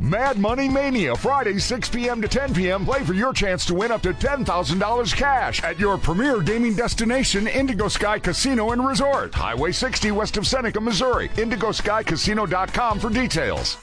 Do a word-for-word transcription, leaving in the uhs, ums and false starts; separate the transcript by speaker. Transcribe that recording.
Speaker 1: Mad Money Mania, Friday, six p.m. to ten p.m. Play for your chance to win up to ten thousand dollars cash at your premier gaming destination, Indigo Sky Casino and Resort. Highway sixty west of Seneca, Missouri. indigo sky casino dot com for details.